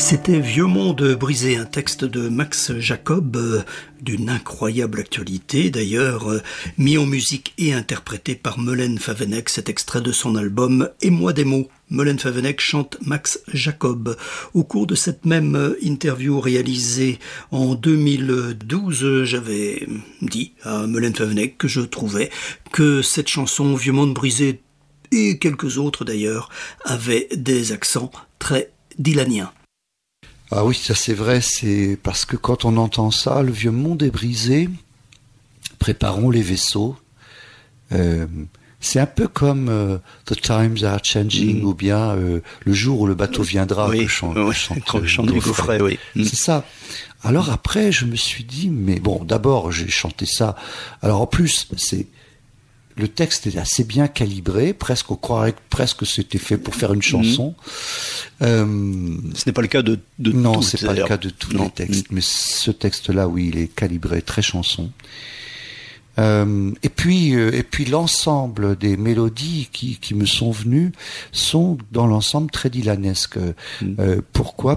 C'était Vieux monde brisé, un texte de Max Jacob, d'une incroyable actualité d'ailleurs, mis en musique et interprété par Meulen Favenec, cet extrait de son album « Et moi des mots ». Meulen Favenec chante Max Jacob. Au cours de cette même interview réalisée en 2012, j'avais dit à Meulen Favenec que je trouvais que cette chanson « Vieux monde brisé » et quelques autres d'ailleurs avaient des accents très dylaniens. Ah oui, ça c'est vrai, c'est parce que quand on entend ça, le vieux monde est brisé, préparons les vaisseaux. C'est un peu comme The Times Are Changing ou bien Le jour où le bateau viendra, oui, que chante Gaufret, oui. C'est ça. Alors après, je me suis dit, mais bon, d'abord j'ai chanté ça. Alors en plus, le texte est assez bien calibré, presque on croirait que presque c'était fait pour faire une chanson. Ce n'est pas le cas de non, tout. Non, c'est pas le cas de tous les textes, mais ce texte-là, oui, il est calibré très chanson. Et puis l'ensemble des mélodies qui me sont venues sont dans l'ensemble très dylanesques. Pourquoi ?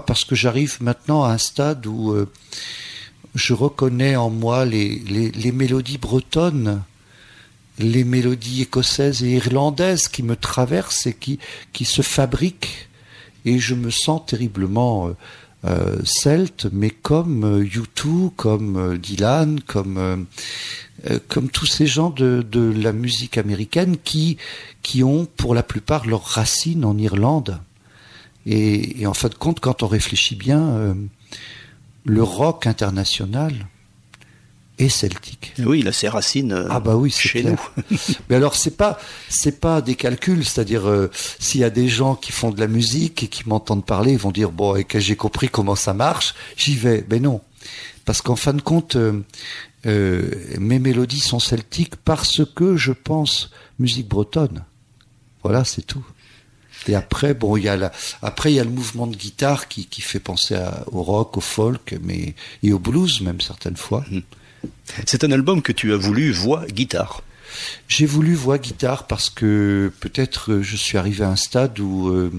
Parce que j'arrive maintenant à un stade où je reconnais en moi les mélodies bretonnes, les mélodies écossaises et irlandaises qui me traversent et qui se fabriquent, et je me sens terriblement celte, mais comme U2, comme Dylan, comme tous ces gens de la musique américaine qui ont pour la plupart leurs racines en Irlande. Et en fin de compte, quand on réfléchit bien, le rock international et celtique. Oui, il a ses racines chez clair. nous. Mais alors c'est pas des calculs, c'est-à-dire s'il y a des gens qui font de la musique et qui m'entendent parler, ils vont dire bon, et que j'ai compris comment ça marche, j'y vais. Mais non, parce qu'en fin de compte, mes mélodies sont celtiques parce que je pense musique bretonne. Voilà, c'est tout. Et après, bon, il y a le mouvement de guitare qui fait penser au rock, au folk, et au blues même certaines fois. C'est un album que tu as voulu voix-guitare. J'ai voulu voix-guitare parce que peut-être je suis arrivé à un stade où,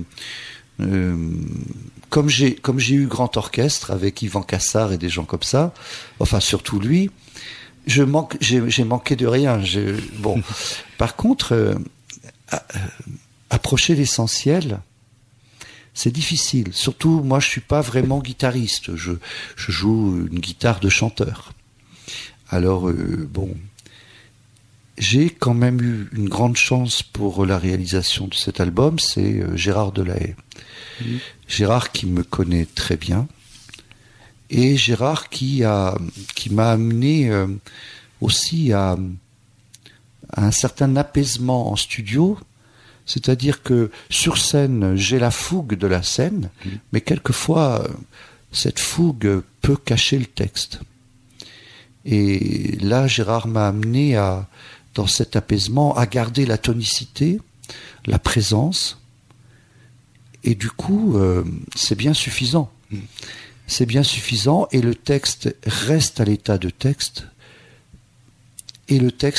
comme j'ai eu grand orchestre avec Yvan Cassard et des gens comme ça, enfin surtout lui, j'ai manqué de rien. Bon, par contre, approcher l'essentiel, c'est difficile. Surtout, moi, je suis pas vraiment guitariste. Je joue une guitare de chanteur. Alors, bon, j'ai quand même eu une grande chance pour la réalisation de cet album, c'est Gérard Delahaye. Gérard qui me connaît très bien, et Gérard qui m'a amené aussi à un certain apaisement en studio, c'est-à-dire que sur scène, j'ai la fougue de la scène, mais quelquefois, cette fougue peut cacher le texte. Et là, Gérard m'a amené dans cet apaisement, à garder la tonicité, la présence, et du coup, c'est bien suffisant. C'est bien suffisant, et le texte reste à l'état de texte, et le texte